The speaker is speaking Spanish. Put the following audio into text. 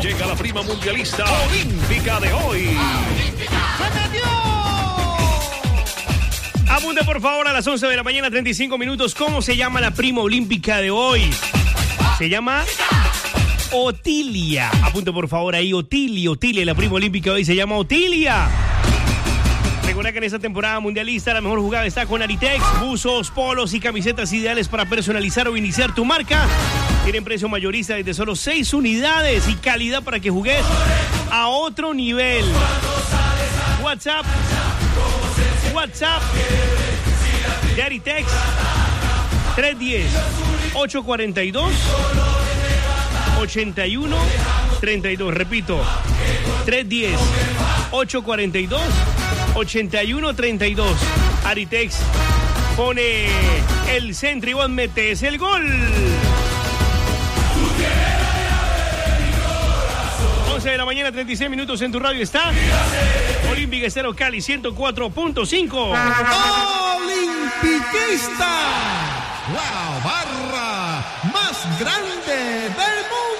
Llega la prima mundialista olímpica de hoy. Apunte por favor a las 11 de la mañana, 35 minutos. ¿Cómo se llama la prima olímpica de hoy? Se llama Otilia. Apunte por favor ahí, Otilia, la prima olímpica de hoy se llama Otilia. Recuerda que en esta temporada mundialista la mejor jugada está con Aritex. Buzos, polos y camisetas ideales para personalizar o iniciar tu marca. Tienen precio mayorista desde solo 6 unidades y calidad para que jugues a otro nivel. WhatsApp de Aritex 310-842-8132. Repito, 310-842-8132. Aritex pone el centro y vos metes el gol. 11 de la mañana, 36 minutos en tu radio está Olímpica Estéreo Cali 104.5. Olimpiquista, la barra más grande del mundo.